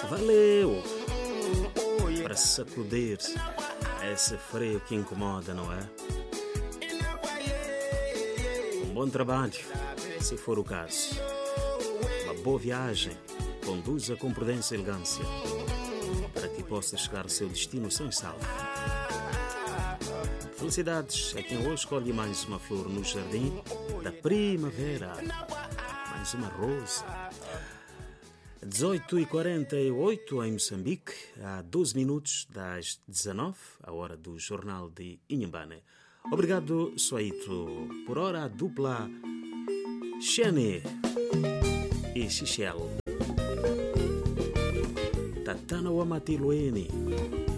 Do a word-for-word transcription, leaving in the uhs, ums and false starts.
Valeu para sacudir esse frio que incomoda, não é? Um bom trabalho, se for o caso. Uma boa viagem, conduza com prudência e elegância, para que possa chegar ao seu destino sem salvo. Felicidades a quem hoje escolhe mais uma flor no jardim da primavera, mais uma rosa. dezoito e quarenta e oito em Moçambique, a doze minutos das dezanove, a hora do Jornal de Inhambane. Obrigado, Soito. Por hora, a dupla Xene e Xixiel. Tatana Wamatilueni.